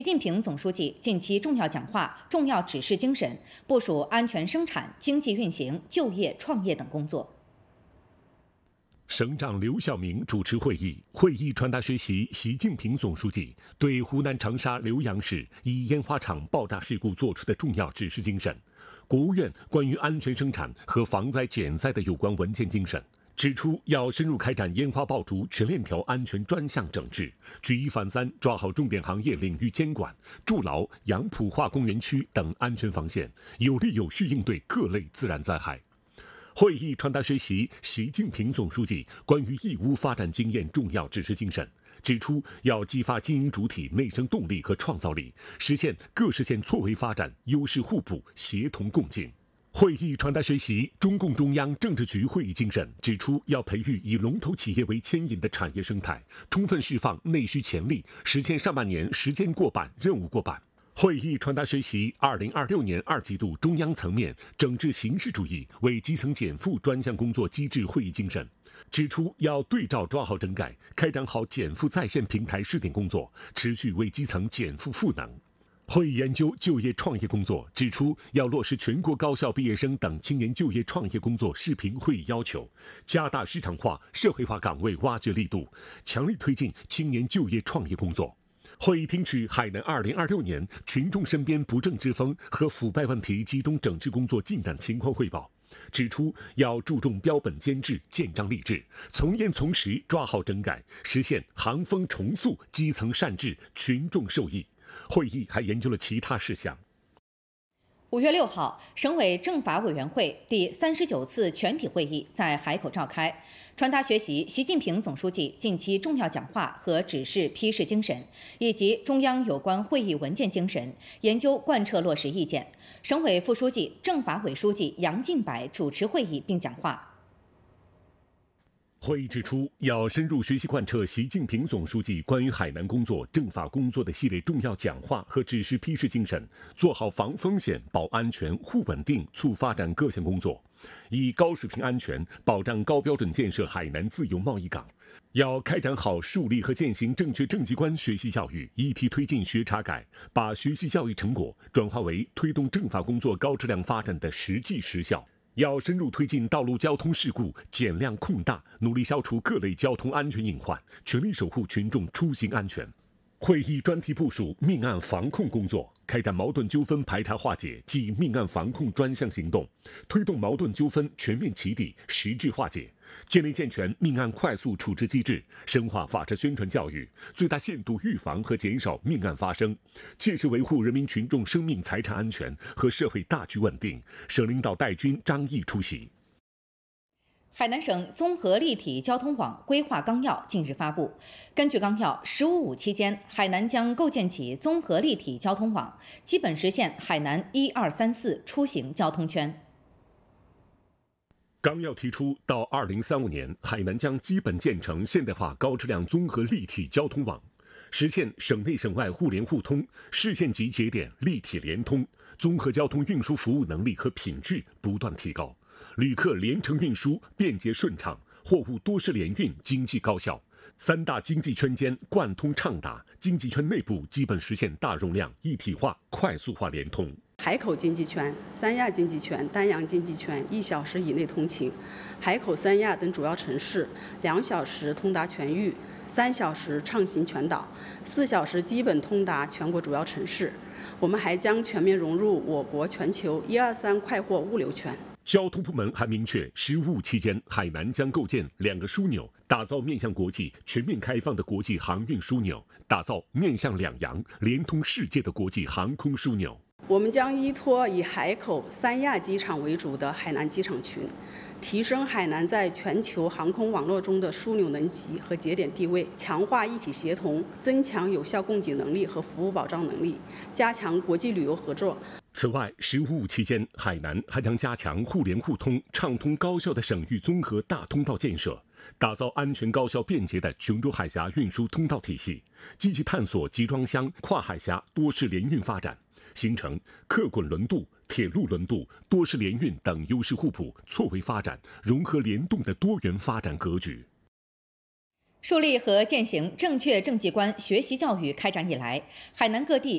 习近平总书记近期重要讲话、重要指示精神，部署安全生产、经济运行、就业创业等工作。 省长刘晓明主持会议，会议传达学习习近平总书记对湖南长沙浏阳市一烟花厂爆炸事故作出的重要指示精神，国务院关于安全生产和防灾减灾的有关文件精神。指出，要深入开展烟花爆竹全链条安全专项整治，举一反三，抓好重点行业领域监管，筑牢杨浦化工园区等安全防线，有力有序应对各类自然灾害。会议传达学习习近平总书记关于义乌发展经验重要指示精神，指出要激发经营主体内生动力和创造力，实现各实现错位发展，优势互补，协同共进。会议传达学习中共中央政治局会议精神，指出要培育以龙头企业为牵引的产业生态，充分释放内需潜力，实现上半年时间过半、任务过半。会议传达学习2026年2季度中央层面整治形式主义为基层减负专项工作机制会议精神，指出要对照抓好整改，开展好减负在线平台试点工作，持续为基层减负赋能。会议研究就业创业工作，指出要落实全国高校毕业生等青年就业创业工作视频会议要求，加大市场化、社会化岗位挖掘力度，强力推进青年就业创业工作。会议听取海南2026年群众身边不正之风和腐败问题集中整治工作进展情况汇报，指出要注重标本兼治、建章立制，从严从实抓好整改，实现行风重塑、基层善治、群众受益。会议还研究了其他事项。 5月6号，省委政法委员会第39次全体会议在海口召开，传达学习习近平总书记近期重要讲话和指示批示精神，以及中央有关会议文件精神，研究贯彻落实意见。省委副书记、政法委书记杨进柏主持会议并讲话。 会议指出，要深入学习贯彻习近平总书记关于海南工作、政法工作的系列重要讲话和指示批示精神，做好防风险、保安全、护稳定、促发展各项工作，以高水平安全保障高标准建设海南自由贸易港。要开展好树立和践行正确政绩观学习教育，一体推进学查改，把学习教育成果转化为推动政法工作高质量发展的实际实效。要深入推进道路交通事故减量控大，努力消除各类交通安全隐患，全力守护群众出行安全。会议专题部署命案防控工作，开展矛盾纠纷排查化解及命案防控专项行动，推动矛盾纠纷全面起底、实质化解，建立健全命案快速处置机制，深化法治宣传教育，最大限度预防和减少命案发生，切实维护人民群众生命财产安全和社会大局稳定。省领导带军张毅出席。 海南省综合立体交通网规划纲要近日发布。根据纲要，“15+5”期间，海南将构建起综合立体交通网，基本实现海南1、2、3、4出行交通圈。 纲要提出，到2035年，海南将基本建成现代化高质量综合立体交通网，实现省内省外互联互通，市县级节点立体联通，综合交通运输服务能力和品质不断提高，旅客连程运输便捷顺畅，货物多式联运经济高效，三大经济圈间贯通畅达，经济圈内部基本实现大容量一体化快速化联通。 海口经济圈、三亚经济圈、丹阳经济圈1小时以内通勤，海口、三亚等主要城市2小时通达全域，3小时畅行全岛，4小时基本通达全国主要城市。我们还将全面融入我国全球1、2、3快货物流圈。 交通部门还明确，“15+5”期间，海南将构建2个枢纽，打造面向国际、全面开放的国际航运枢纽，打造面向两洋、连通世界的国际航空枢纽。 我们将依托以海口、三亚机场为主的海南机场群，提升海南在全球航空网络中的枢纽能级和节点地位，强化一体协同，增强有效供给能力和服务保障能力，加强国际旅游合作。 此外，“15+5”期间，海南还将加强互联互通、畅通高效的省域综合大通道建设，打造安全、高效、便捷的琼州海峡运输通道体系，积极探索集装箱、跨海峡多式联运发展，形成客滚轮渡、铁路轮渡、多式联运等优势互补、错位发展、融合联动的多元发展格局。 树立和践行正确政绩观学习教育开展以来，海南各地